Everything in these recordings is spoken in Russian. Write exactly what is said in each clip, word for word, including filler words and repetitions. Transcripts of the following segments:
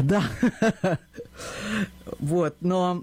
Да. Вот, но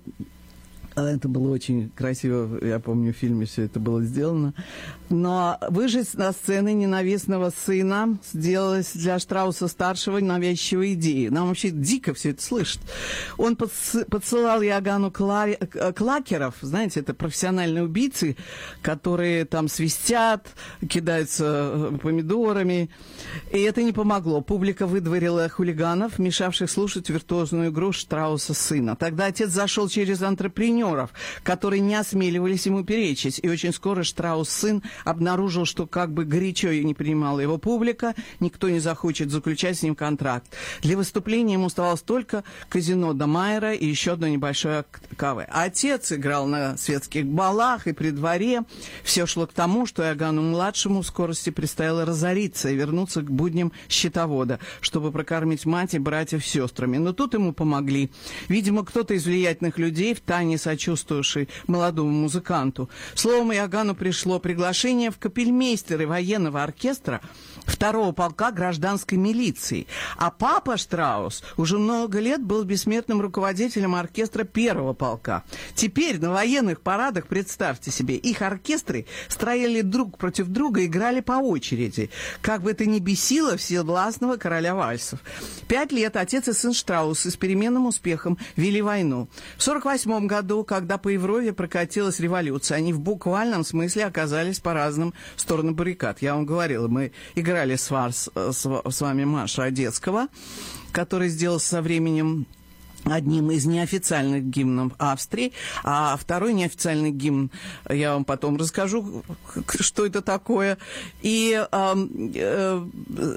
это было очень красиво, я помню, в фильме все это было сделано. Но выжить на сцене ненавистного сына сделалось для Штрауса-старшего навязчивой идеей. Нам вообще дико все это слышит. Он подсылал Иоганну Кла... клакеров, знаете, это профессиональные убийцы, которые там свистят, кидаются помидорами. И это не помогло. Публика выдворила хулиганов, мешавших слушать виртуозную игру Штрауса-сына. Тогда отец зашел через антрепренера, которые не осмеливались ему перечить. И очень скоро Штраус-сын обнаружил, что как бы горячо не принимала его публика, никто не захочет заключать с ним контракт. Для выступления ему оставалось только казино до Майера и еще одно небольшое кафе. Отец играл на светских балах и при дворе. Все шло к тому, что Иоганну-младшему в скорости предстояло разориться и вернуться к будням счетовода, чтобы прокормить мать и братьев с сестрами. Но тут ему помогли. Видимо, кто-то из влиятельных людей втайне сочувствовал чувствовавший молодому музыканту. Словом, Иоганну пришло приглашение в капельмейстеры военного оркестра второго полка гражданской милиции. А папа Штраус уже много лет был бессмертным руководителем оркестра первого полка. Теперь на военных парадах, представьте себе, их оркестры стояли друг против друга и играли по очереди. Как бы это ни бесило всевластного короля вальсов. Пять лет отец и сын Штраусы с переменным успехом вели войну. В сорок восьмом году, когда по Европе прокатилась революция, они в буквальном смысле оказались по разным сторонам баррикад. Я вам говорила, мы играли с, вас, с, с вами Маша Одесского, который сделал со временем одним из неофициальных гимнов Австрии, а второй неофициальный гимн, я вам потом расскажу, что это такое. И э, э,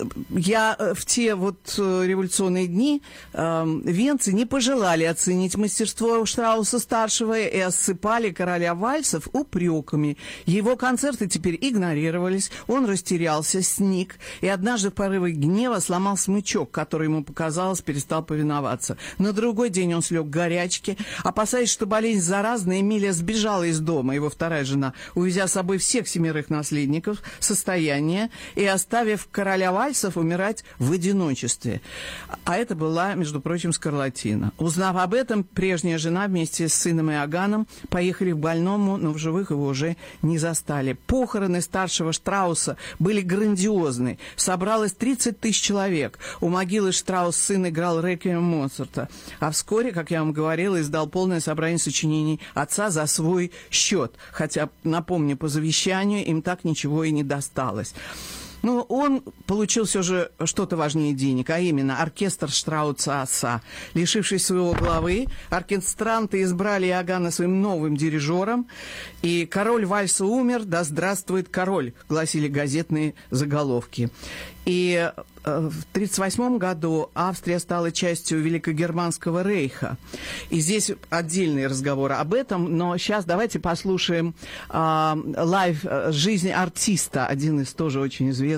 я в те вот революционные дни э, венцы не пожелали оценить мастерство Штрауса-старшего и осыпали короля вальсов упреками. Его концерты теперь игнорировались, он растерялся, сник, и однажды в порыве гнева сломал смычок, который ему показалось, перестал повиноваться. На другой другой день он слег в горячке. Опасаясь, что болезнь заразная, Эмилия сбежала из дома, его вторая жена, увезя с собой всех семерых наследников, состояние, и оставив короля вальсов умирать в одиночестве. А это была, между прочим, скарлатина. Узнав об этом, прежняя жена вместе с сыном Иоганном поехали к больному, но в живых его уже не застали. Похороны старшего Штрауса были грандиозны. Собралось тридцать тысяч человек. У могилы Штраус сын играл реквием Моцарта. А вскоре, как я вам говорила, издал полное собрание сочинений отца за свой счет. Хотя, напомню, по завещанию им так ничего и не досталось. Но он получил все же что-то важнее денег, а именно оркестр Штрауса отца. Лишившись своего главы, оркестранты избрали Иоганна своим новым дирижером, и король вальса умер, да здравствует король, гласили газетные заголовки. И в тридцать восьмом году Австрия стала частью Великогерманского рейха. И здесь отдельный разговор об этом, но сейчас давайте послушаем лайв «Жизнь артиста», один из тоже очень известных